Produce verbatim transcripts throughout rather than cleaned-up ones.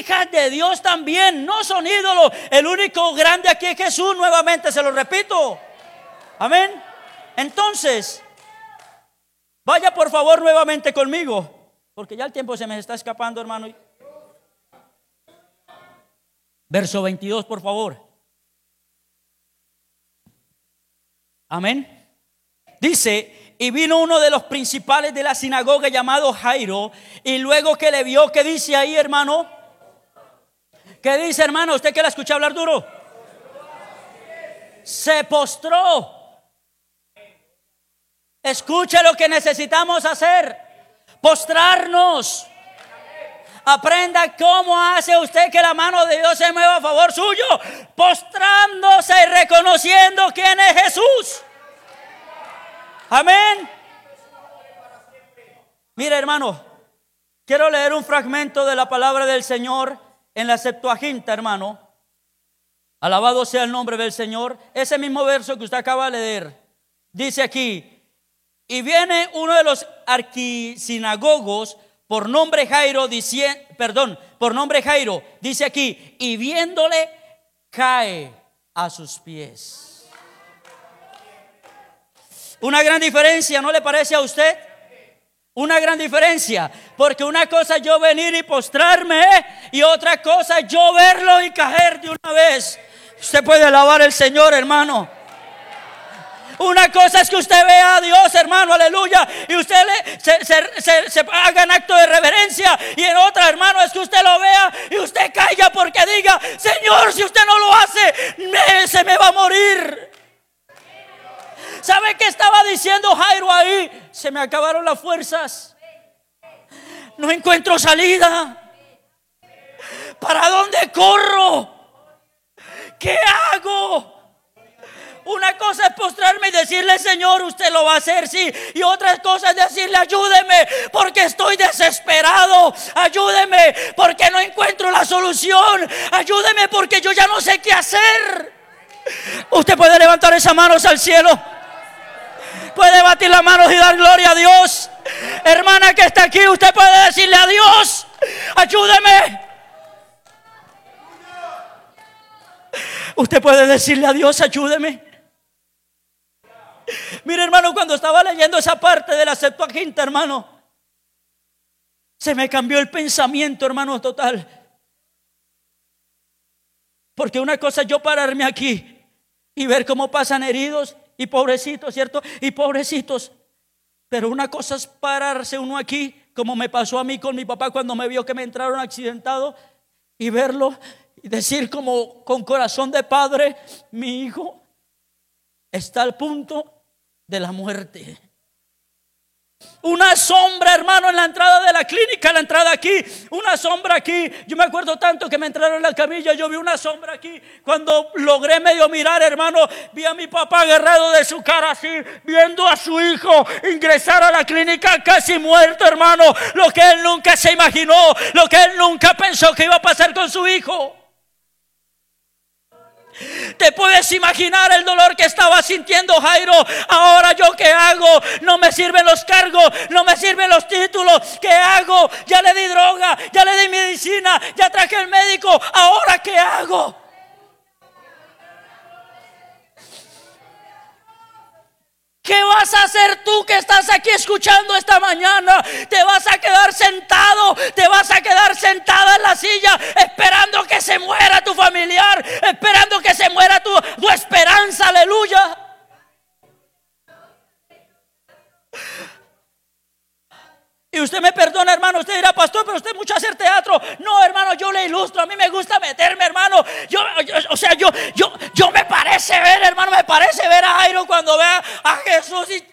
hijas de Dios también, no son ídolos. El único grande aquí es Jesús, nuevamente se lo repito. Amén. Entonces, vaya por favor nuevamente conmigo, porque ya el tiempo se me está escapando, hermano. Verso veintidós, por favor. Amén. Dice: y vino uno de los principales de la sinagoga llamado Jairo, y luego que le vio, ¿qué dice ahí, hermano? ¿Qué dice, hermano? ¿Usted que la escucha hablar duro? Se postró. Escuche lo que necesitamos hacer: postrarnos. Aprenda cómo hace usted que la mano de Dios se mueva a favor suyo, postrándose y reconociendo quién es Jesús. Amén. Mira, hermano, quiero leer un fragmento de la palabra del Señor en la Septuaginta, hermano. Alabado sea el nombre del Señor. Ese mismo verso que usted acaba de leer dice aquí: y viene uno de los arquisinagogos por nombre Jairo, diciendo, perdón, por nombre Jairo, dice aquí, y viéndole cae a sus pies. Una gran diferencia, ¿no le parece a usted? Una gran diferencia, porque una cosa es yo venir y postrarme, y otra cosa es yo verlo y caer de una vez. Usted puede alabar al Señor, hermano. Una cosa es que usted vea a Dios, hermano, aleluya, y usted le, se, se, se, se haga en acto de reverencia. Y en otra, hermano, es que usted lo vea y usted caiga porque diga: Señor, si usted no lo hace, me, se me va a morir. ¿Sabe qué estaba diciendo Jairo ahí? Se me acabaron las fuerzas, no encuentro salida. ¿Para dónde corro? ¿Qué hago? Una cosa es postrarme y decirle: Señor, usted lo va a hacer, sí. Y otra cosa es decirle: ayúdeme porque estoy desesperado. Ayúdeme porque no encuentro la solución. Ayúdeme porque yo ya no sé qué hacer. Usted puede levantar esas manos al cielo, puede batir las manos y dar gloria a Dios. Hermana que está aquí, usted puede decirle a Dios: ayúdeme. Usted puede decirle a Dios: ayúdeme. Mire, hermano, cuando estaba leyendo esa parte de la Septuaginta, hermano, se me cambió el pensamiento, hermano, total. Porque una cosa es yo pararme aquí y ver cómo pasan heridos y pobrecitos, ¿cierto? Y pobrecitos. Pero una cosa es pararse uno aquí, como me pasó a mí con mi papá cuando me vio que me entraron accidentado, y verlo y decir como con corazón de padre: mi hijo está al punto de la muerte. Una sombra, hermano, en la entrada de la clínica, la entrada aquí, una sombra aquí. Yo me acuerdo tanto que me entraron en la camilla, yo vi una sombra aquí. Cuando logré medio mirar, hermano, vi a mi papá agarrado de su cara así, viendo a su hijo ingresar a la clínica casi muerto, hermano. Lo que él nunca se imaginó, lo que él nunca pensó que iba a pasar con su hijo. Te puedes imaginar el dolor que estaba sintiendo Jairo. Ahora, ¿yo qué hago? No me sirven los cargos, no me sirven los títulos. ¿Qué hago? Ya le di droga, ya le di medicina, ya traje el médico. ¿Ahora qué hago? ¿Qué vas a hacer tú que estás aquí escuchando esta mañana? ¿Te vas a quedar sentado? ¿Te vas a quedar sentada en la silla esperando que se muera tu familiar? Esperando que se muera tu, tu esperanza, aleluya. Y usted me perdona, hermano, usted dirá: pastor, pero usted mucho hacer teatro. No, hermano, yo le ilustro. A mí me gusta meterme, hermano. Yo, yo, o sea, yo, yo, yo me parece ver, hermano, me parece ver a Jairo cuando vea a Jesús y...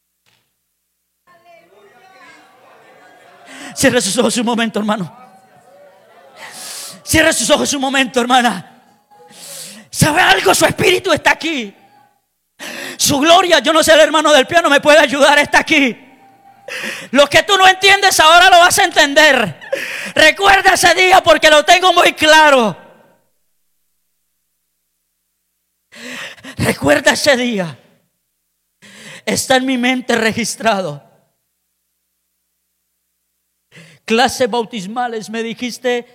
Cierre sus ojos un momento, hermano. Cierre sus ojos un momento, hermana. ¿Sabe algo? Su espíritu está aquí. Su gloria, yo no sé, el hermano del piano me puede ayudar, está aquí. Lo que tú no entiendes ahora lo vas a entender. Recuerda ese día porque lo tengo muy claro. Recuerda ese día. Está en mi mente registrado. Clases bautismales, me dijiste